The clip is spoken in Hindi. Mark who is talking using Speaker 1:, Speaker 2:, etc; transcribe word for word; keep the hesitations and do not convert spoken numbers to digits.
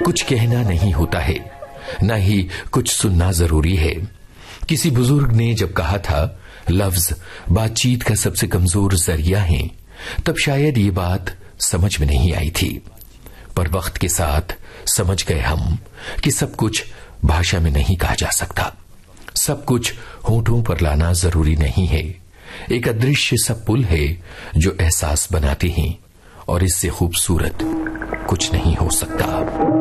Speaker 1: कुछ कहना नहीं होता है, ना ही कुछ सुनना जरूरी है। किसी बुजुर्ग ने जब कहा था लफ्ज बातचीत का सबसे कमजोर जरिया है, तब शायद ये बात समझ में नहीं आई थी, पर वक्त के साथ समझ गए हम कि सब कुछ भाषा में नहीं कहा जा सकता, सब कुछ होठों पर लाना जरूरी नहीं है। एक अदृश्य सा पुल है जो एहसास बनाते हैं, और इससे खूबसूरत कुछ नहीं हो सकता।